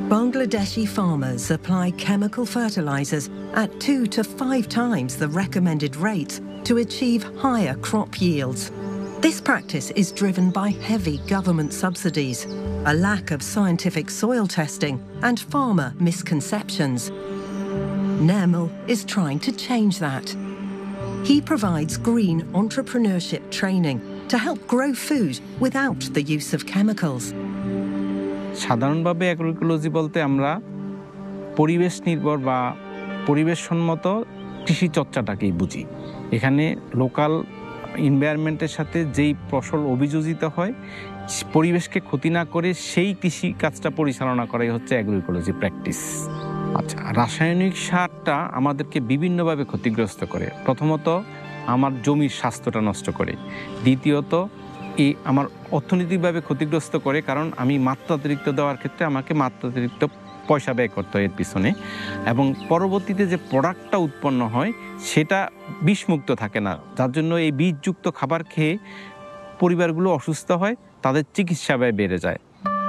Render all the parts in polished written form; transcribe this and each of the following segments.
Bangladeshi farmers apply chemical fertilizers at 2 to 5 times the recommended rates to achieve higher crop yields. This practice is driven by heavy government subsidies, a lack of scientific soil testing, and farmer misconceptions. Nermal is trying to change that. He provides green entrepreneurship training to help grow food without the use of chemicals. সাধারণভাবে অ্যাগ্রোইকোলজি বলতে আমরা পরিবেশ নির্ভর বা পরিবেশসম্মত কৃষি চর্চাটাকেই বুঝি। এখানে local এনভায়রনমেন্টের সাথে যেই ফসল অভিযোজিত হয় পরিবেশকে ক্ষতি না করে সেই কৃষি কাজটা পরিচালনা করাই হচ্ছে অ্যাগ্রোইকোলজি প্র্যাকটিস। আচ্ছা, রাসায়নিক সারটা আমাদেরকে বিভিন্নভাবে ক্ষতিগ্রস্ত করে। প্রথমত আমার জমির স্বাস্থ্যটা নষ্ট করে, দ্বিতীয়ত আমার অর্থনৈতিকভাবে ক্ষতিগ্রস্ত করে, কারণ আমি মাত্রাতিরিক্ত দেওয়ার ক্ষেত্রে আমাকে মাত্রাতিরিক্ত পয়সা ব্যয় করতে হয় এর পিছনে, এবং পরবর্তীতে যে প্রোডাক্টটা উৎপন্ন হয় সেটা বিষমুক্ত থাকে না, যার জন্য এই বিষযুক্ত খাবার খেয়ে পরিবারগুলো অসুস্থ হয়, তাদের চিকিৎসা ব্যয় বেড়ে যায়।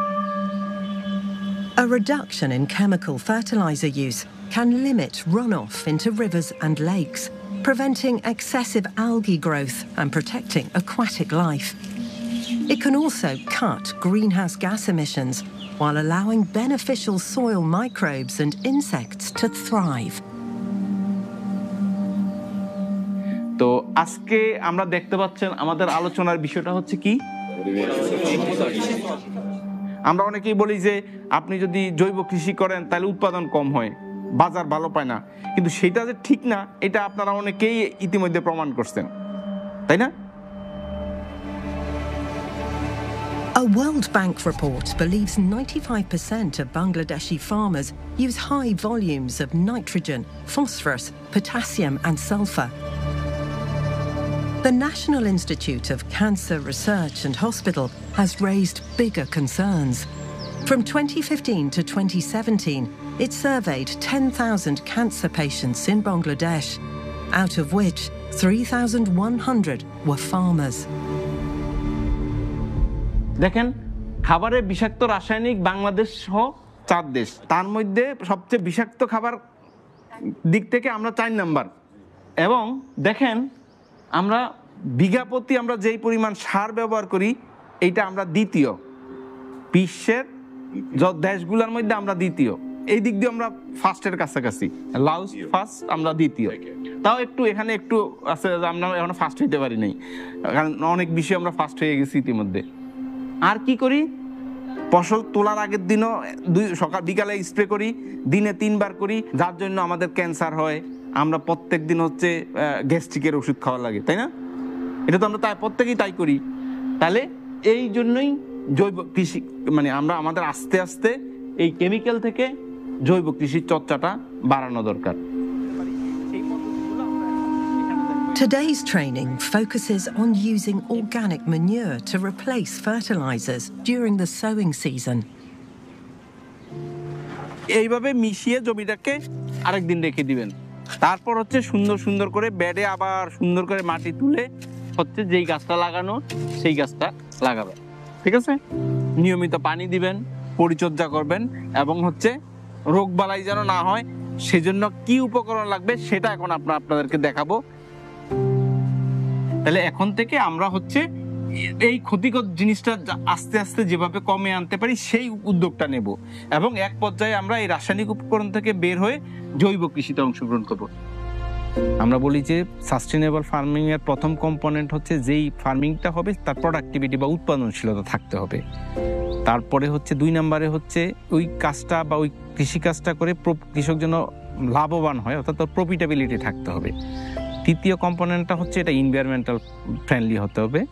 A reduction in chemical fertilizer use can limit runoff into rivers and lakes, preventing excessive algae growth and protecting aquatic life. It can also cut greenhouse gas emissions while allowing beneficial soil microbes and insects to thrive. তো আজকে আমরা দেখতে পাচ্ছেন আমাদের আলোচনার বিষয়টা হচ্ছে কি, আমরা অনেকেই বলি যে আপনি যদি জৈব কৃষি করেন তাহলে উৎপাদন কম হয়, বাজার ভালো পায় না, কিন্তু সেটা যে ঠিক না এটা আপনারা অনেকেই ইতিমধ্যে প্রমাণ করছেন, তাই না? A World Bank report believes 95% of Bangladeshi farmers use high volumes of nitrogen, phosphorus, potassium and sulfur. The National Institute of Cancer Research and Hospital has raised bigger concerns. From 2015 to 2017, it surveyed 10,000 cancer patients in Bangladesh, out of which 3,100 were farmers. দেখেন, খাবারে বিষাক্ত রাসায়নিক বাংলাদেশ সহ 4 দেশ, তার মধ্যে সবচেয়ে বিষাক্ত খাবার দিক থেকে আমরা 4 নাম্বার। এবং দেখেন আমরা বিঘা প্রতি আমরা যেই পরিমাণ সার ব্যবহার করি এইটা আমরা দ্বিতীয়, বিশ্বের দেশগুলোর মধ্যে আমরা দ্বিতীয়। এই দিক দিয়ে আমরা ফার্স্টের কাছাকাছি, লাউস ফার্স্ট, আমরা দ্বিতীয়। তাও একটু এখানে একটু আছে, আমরা এখন ফার্স্ট হইতে পারি নাই, কারণ অনেক বিষয়ে আমরা ফার্স্ট হয়ে গেছি ইতিমধ্যে। আর কি করি, ফসল তোলার আগের দিনও সকাল বিকালে স্প্রে করি, দিনে 3 বার করি, যার জন্য আমাদের ক্যান্সার হয়। আমরা প্রত্যেক দিন হচ্ছে গ্যাস্ট্রিকের ওষুধ খাওয়া লাগে, তাই না? এটা তো আমরা প্রত্যেকেই তাই করি। তাহলে এই জন্যই জৈব কৃষি মানে আমরা আমাদের আস্তে আস্তে এই কেমিক্যাল থেকে জৈব কৃষির চর্চাটা বাড়ানো দরকার। Today's training focuses on using organic manure to replace fertilizers during the sowing season. এইভাবে মিশিয়ে জমিটাকে আরেকদিন রেখে দিবেন, তারপর হচ্ছে সুন্দর সুন্দর করে বেডে আবার সুন্দর করে মাটি তুলে হচ্ছে যেই গাছটা লাগানো সেই গাছটা লাগাবেন, ঠিক আছে? নিয়মিত পানি দিবেন, পরিচর্যা করবেন, এবং হচ্ছে রোগ বালাই যেন না হয় সেজন্য কি উপকরণ লাগবে সেটা এখন আপনাদেরকে দেখাবো। তাহলে এখন থেকে আমরা হচ্ছে এই ক্ষতিকর জিনিসটা আস্তে আস্তে যেভাবে কমে আনতে পারি সেই উদ্যোগটা নেব, এবং এক পর্যায়ে আমরা এই রাসায়নিক উপকরণ থেকে বের হয়ে জৈব কৃষিতে অংশগ্রহণ করব। আমরা বলি যে সাস্টেনেবল ফার্মিং এর প্রথম কম্পোনেন্ট হচ্ছে যেই ফার্মিংটা হবে তার প্রোডাক্টিভিটি বা উৎপাদনশীলতা থাকতে হবে। তারপরে হচ্ছে 2 নম্বরে হচ্ছে ওই কাজটা বা ওই কৃষি কাজটা করে কৃষক যেন লাভবান হয়, অর্থাৎ তার প্রফিটেবিলিটি থাকতে হবে। তৃতীয় কম্পোনেন্টটা হচ্ছে এটা এনভায়রনমেন্টাল ফ্রেন্ডলি হতে হবে।